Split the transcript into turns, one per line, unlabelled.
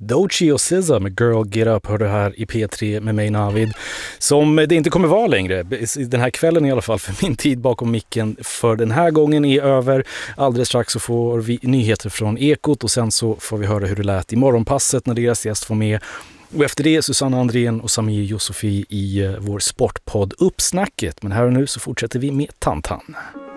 Doechii och SZA med Girl Get Up hörde här i P3 med mig Navid, som det inte kommer vara längre den här kvällen i alla fall, för min tid bakom micken för den här gången är över. Alldeles strax så får vi nyheter från Ekot och sen så får vi höra hur det lät i morgonpasset när deras gäst var med. Och efter det Susanna Andrén och Samir Josefi i vår sportpodd Uppsnacket. Men här och nu så fortsätter vi med Tantan.